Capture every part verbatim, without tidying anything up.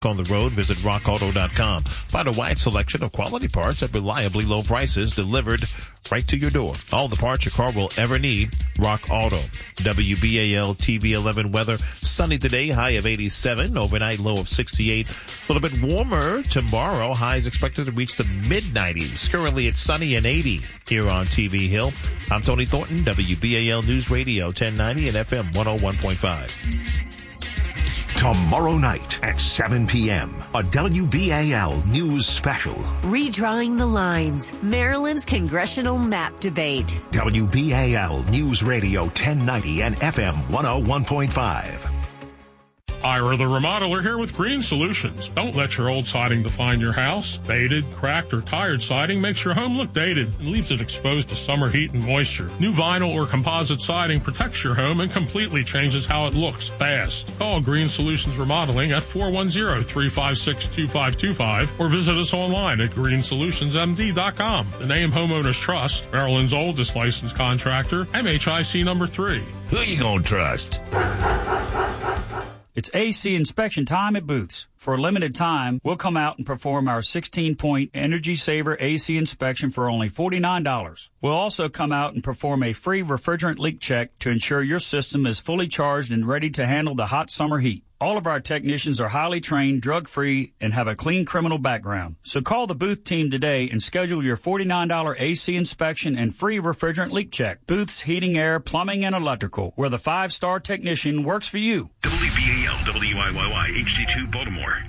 On the road, visit rock auto dot com. Find a wide selection of quality parts at reliably low prices delivered right to your door. All the parts your car will ever need. Rock Auto. W B A L T V eleven weather. Sunny today, high of eighty-seven. Overnight low of sixty-eight. A little bit warmer tomorrow. Highs expected to reach the mid nineties. Currently it's sunny and eighty here on T V Hill. I'm Tony Thornton, W B A L News Radio ten ninety and F M one oh one point five. Tomorrow night at seven p.m., a W B A L News Special. Redrawing the Lines, Maryland's congressional map debate. W B A L News Radio ten ninety and F M one oh one point five. Ira the Remodeler here with Green Solutions. Don't let your old siding define your house. Faded, cracked, or tired siding makes your home look dated and leaves it exposed to summer heat and moisture. New vinyl or composite siding protects your home and completely changes how it looks fast. Call Green Solutions Remodeling at four one zero, three five six, two five two five or visit us online at green solutions m d dot com. The name Homeowners Trust, Maryland's oldest licensed contractor, M H I C number three. Who you gonna trust? It's A C inspection time at Booth's. For a limited time, we'll come out and perform our sixteen-point Energy Saver A C inspection for only forty-nine dollars. We'll also come out and perform a free refrigerant leak check to ensure your system is fully charged and ready to handle the hot summer heat. All of our technicians are highly trained, drug-free, and have a clean criminal background. So call the Booth team today and schedule your forty-nine dollars A C inspection and free refrigerant leak check. Booth's Heating, Air, Plumbing, and Electrical, where the five-star technician works for you. W B A L W I Y Y H D two Baltimore.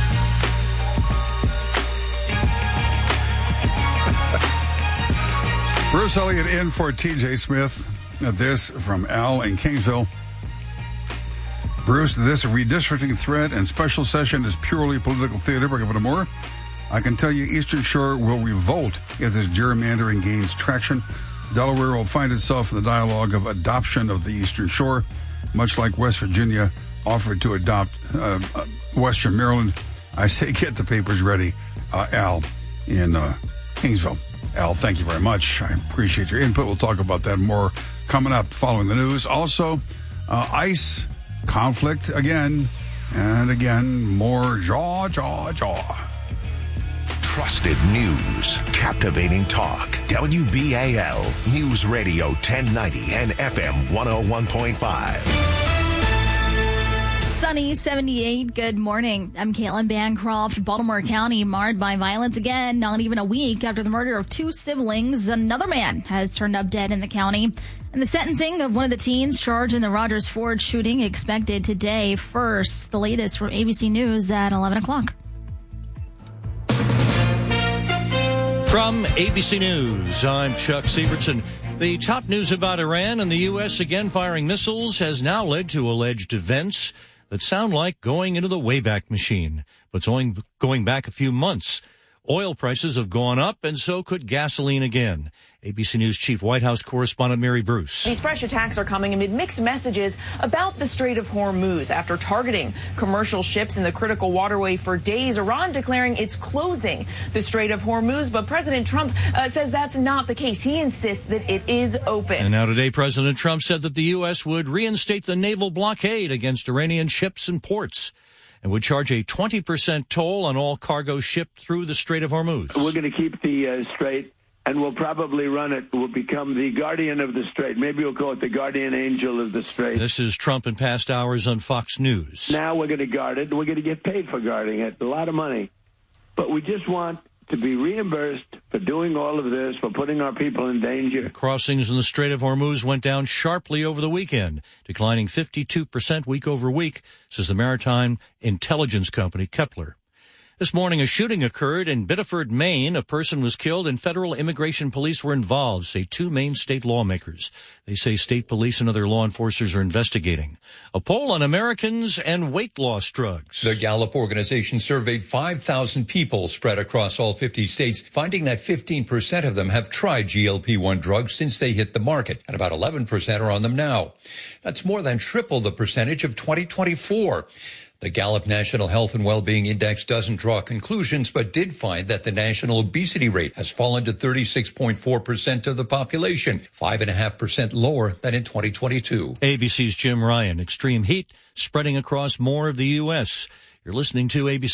Bruce Elliott in for T J Smith. This from Al in Kingsville. Bruce, this redistricting threat and special session is purely political theater. We're giving more. I can tell you Eastern Shore will revolt if this gerrymandering gains traction. Delaware will find itself in the dialogue of adoption of the Eastern Shore, much like West Virginia offered to adopt uh, Western Maryland. I say get the papers ready, uh, Al, in uh, Kingsville. Al, thank you very much. I appreciate your input. We'll talk about that more coming up following the news. Also, uh, ICE conflict again and again. More jaw, jaw, jaw. Trusted news, captivating talk. W B A L News Radio ten ninety and F M one oh one point five. Sunny, seventy-eight. Good morning. I'm Caitlin Bancroft. Baltimore County marred by violence again. Not even a week after the murder of two siblings, another man has turned up dead in the county. And the sentencing of one of the teens charged in the Rogers Ford shooting expected today. First, the latest from A B C News at eleven o'clock. From A B C News, I'm Chuck Sievertson. The top news about Iran and the U S again firing missiles has now led to alleged events that sound like going into the Wayback Machine, but going, going back a few months. Oil prices have gone up, and so could gasoline again. A B C News Chief White House correspondent Mary Bruce. These fresh attacks are coming amid mixed messages about the Strait of Hormuz. After targeting commercial ships in the critical waterway for days, Iran declaring it's closing the Strait of Hormuz. But President Trump uh, says that's not the case. He insists that it is open. And now today, President Trump said that the U S would reinstate the naval blockade against Iranian ships and ports, and would charge a twenty percent toll on all cargo shipped through the Strait of Hormuz. We're going to keep the uh, Strait, and we'll probably run it. We'll become the guardian of the Strait. Maybe we'll call it the guardian angel of the Strait. This is Trump in past hours on Fox News. Now we're going to guard it. We're going to get paid for guarding it, a lot of money. But we just want to be reimbursed for doing all of this, for putting our people in danger. The crossings in the Strait of Hormuz went down sharply over the weekend, declining fifty-two percent week over week, says the maritime intelligence company Kepler. This morning, a shooting occurred in Biddeford, Maine. A person was killed and federal immigration police were involved, say two Maine state lawmakers. They say state police and other law enforcers are investigating. A poll on Americans and weight loss drugs. The Gallup organization surveyed five thousand people spread across all fifty states, finding that fifteen percent of them have tried G L P one drugs since they hit the market, and about eleven percent are on them now. That's more than triple the percentage of twenty twenty-four. The Gallup National Health and Wellbeing Index doesn't draw conclusions, but did find that the national obesity rate has fallen to thirty-six point four percent of the population, five point five percent lower than in twenty twenty-two. A B C's Jim Ryan. Extreme heat spreading across more of the U S. You're listening to A B C